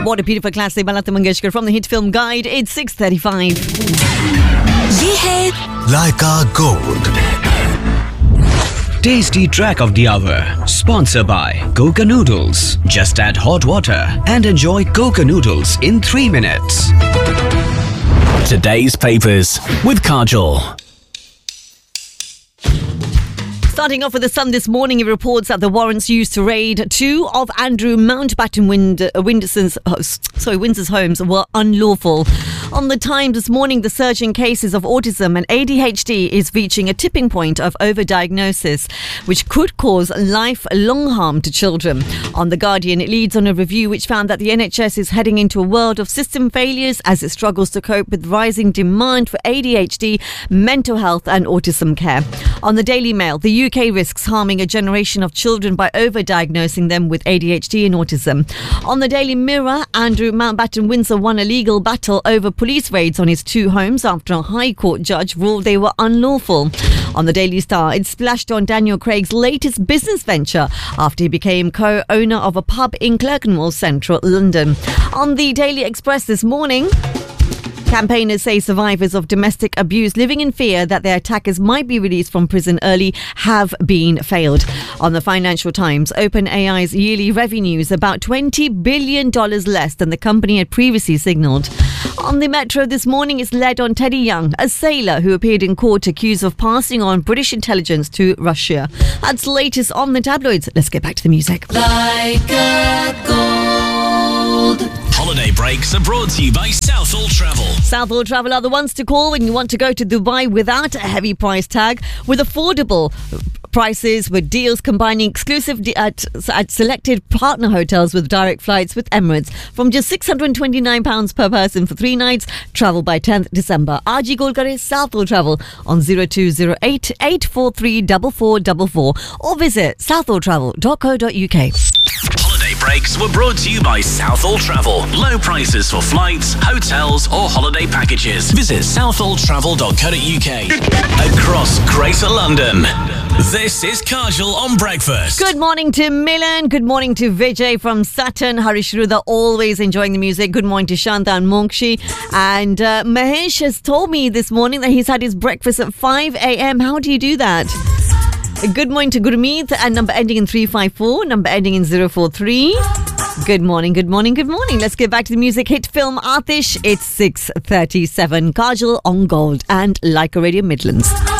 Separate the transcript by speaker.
Speaker 1: What a beautiful classic by Lata Mangeshkar from the hit film Guide. It's 6:35.
Speaker 2: ये है
Speaker 3: Laika Gold.
Speaker 4: Tasty track of the hour. Sponsored by Coca Noodles. Just add hot water and enjoy Coca Noodles in 3 minutes.
Speaker 5: Today's papers with Kajol.
Speaker 1: Starting off with the Sun this morning, it reports that the warrants used to raid two of Andrew Mountbatten Windsor's homes were unlawful. On the Times this morning, the surge in cases of autism and ADHD is reaching a tipping point of overdiagnosis, which could cause lifelong harm to children. On The Guardian, it leads on a review which found that the NHS is heading into a world of system failures as it struggles to cope with rising demand for ADHD, mental health and autism care. On the Daily Mail, the UK risks harming a generation of children by overdiagnosing them with ADHD and autism. On the Daily Mirror, Andrew Mountbatten Windsor won a legal battle over police raids on his two homes after a High Court judge ruled they were unlawful. On the Daily Star, it splashed on Daniel Craig's latest business venture after he became co-owner of a pub in Clerkenwell, central London. On the Daily Express this morning, campaigners say survivors of domestic abuse living in fear that their attackers might be released from prison early have been failed. On the Financial Times, OpenAI's yearly revenue is about $20 billion less than the company had previously signalled. On the Metro this morning, it's led on Teddy Young, a sailor who appeared in court accused of passing on British intelligence to Russia. That's the latest on the tabloids. Let's get back to the music.
Speaker 2: Laika Gold.
Speaker 5: Holiday breaks are brought to you by Southall Travel.
Speaker 1: Southall Travel are the ones to call when you want to go to Dubai without a heavy price tag, with affordable prices, with deals combining exclusive at selected partner hotels with direct flights with Emirates from just £629 per person for 3 nights. Travel by 10th December. RG call kare Southall Travel on 0208 843 4444 or visit southalltravel.co.uk.
Speaker 5: Holiday breaks were brought to you by Southall Travel. Low prices for flights, hotels or holiday packages. Visit southalltravel.co.uk. Across Greater London, this is Kajol on Breakfast.
Speaker 1: Good morning to Milan. Good morning to Vijay from Saturn. Harish Rudha always enjoying the music. Good morning to Shanta and Monkshi. And Mahesh has told me this morning that he's had his breakfast at 5 a.m. How do you do that? Good morning to Gurmeet and number ending in 354, number ending in 043. Good morning, good morning, good morning. Let's get back to the music. Hit film Aatish. It's 6:37. Kajol on Gold and Laika Radio Midlands.